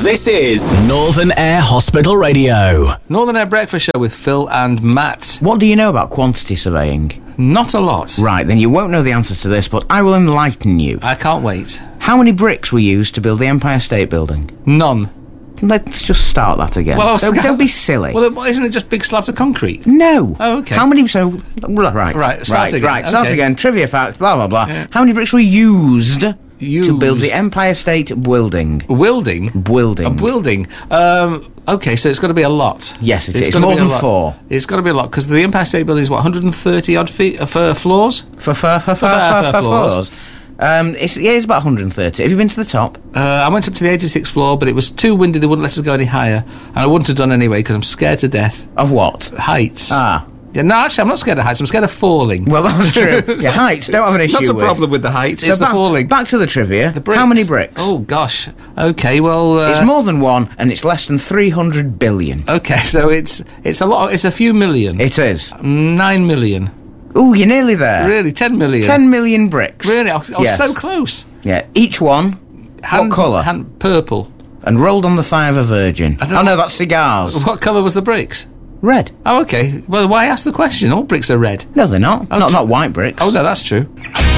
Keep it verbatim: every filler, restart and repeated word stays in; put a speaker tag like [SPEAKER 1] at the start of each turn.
[SPEAKER 1] This is Northern Air Hospital Radio.
[SPEAKER 2] Northern Air Breakfast Show with Phil and Matt.
[SPEAKER 3] What do you know about quantity surveying?
[SPEAKER 2] Not a lot.
[SPEAKER 3] Right, then you won't know the answer to this, but I will enlighten you.
[SPEAKER 2] I can't wait.
[SPEAKER 3] How many bricks were used to build the Empire State Building?
[SPEAKER 2] None.
[SPEAKER 3] Let's just start that again.
[SPEAKER 2] Well, I was-
[SPEAKER 3] don't, don't be silly.
[SPEAKER 2] Well, isn't it just big slabs of concrete?
[SPEAKER 3] No.
[SPEAKER 2] Oh, okay.
[SPEAKER 3] How many, so, right.
[SPEAKER 2] Right, start
[SPEAKER 3] right,
[SPEAKER 2] again.
[SPEAKER 3] right, start
[SPEAKER 2] Okay.
[SPEAKER 3] again. Trivia facts, blah, blah, blah.
[SPEAKER 2] Yeah.
[SPEAKER 3] How many bricks were used,
[SPEAKER 2] Used.
[SPEAKER 3] to build the Empire State Building?
[SPEAKER 2] Wilding?
[SPEAKER 3] Building.
[SPEAKER 2] A building. Um, okay, so it's got to be a lot.
[SPEAKER 3] Yes, it is.
[SPEAKER 2] gotta
[SPEAKER 3] More
[SPEAKER 2] be a
[SPEAKER 3] than
[SPEAKER 2] lot.
[SPEAKER 3] four.
[SPEAKER 2] It's got to be a lot, because the Empire State Building is, what, one hundred thirty odd feet of uh, floors?
[SPEAKER 3] For, for, for, for, for,
[SPEAKER 2] for
[SPEAKER 3] for
[SPEAKER 2] floors.
[SPEAKER 3] floors. Um, it's, yeah, it's about one hundred thirty. Have you been to the top?
[SPEAKER 2] Uh, I went up to the eighty-sixth floor, but it was too windy, they wouldn't let us go any higher. And I wouldn't have done anyway, because I'm scared to death.
[SPEAKER 3] Of what?
[SPEAKER 2] Heights.
[SPEAKER 3] Ah.
[SPEAKER 2] Yeah, no, actually, I'm not scared of heights, I'm scared of falling.
[SPEAKER 3] Well, that's true. Yeah, heights, don't have an issue
[SPEAKER 2] Not a
[SPEAKER 3] with.
[SPEAKER 2] problem with the heights,
[SPEAKER 3] So
[SPEAKER 2] it's the
[SPEAKER 3] back,
[SPEAKER 2] falling.
[SPEAKER 3] Back to the trivia.
[SPEAKER 2] The bricks.
[SPEAKER 3] How many bricks?
[SPEAKER 2] Oh, gosh. Okay, well... Uh,
[SPEAKER 3] It's more than one, and it's less than three hundred billion.
[SPEAKER 2] Okay, so it's it's a lot. It's a few million.
[SPEAKER 3] It is.
[SPEAKER 2] Nine million.
[SPEAKER 3] Ooh, you're nearly there.
[SPEAKER 2] Really, ten million.
[SPEAKER 3] Ten million bricks.
[SPEAKER 2] Really, I was, I was
[SPEAKER 3] Yes.
[SPEAKER 2] so close.
[SPEAKER 3] Yeah, each one,
[SPEAKER 2] Hand,
[SPEAKER 3] what colour?
[SPEAKER 2] hand, purple.
[SPEAKER 3] And rolled on the thigh of a virgin.
[SPEAKER 2] I
[SPEAKER 3] Oh
[SPEAKER 2] don't
[SPEAKER 3] no,
[SPEAKER 2] know.
[SPEAKER 3] that's cigars.
[SPEAKER 2] What colour was the bricks?
[SPEAKER 3] Red.
[SPEAKER 2] Oh, okay. Well, why ask the question? All bricks are red.
[SPEAKER 3] No, they're not.
[SPEAKER 2] Oh,
[SPEAKER 3] not
[SPEAKER 2] tr-
[SPEAKER 3] not white bricks.
[SPEAKER 2] Oh, no, that's true.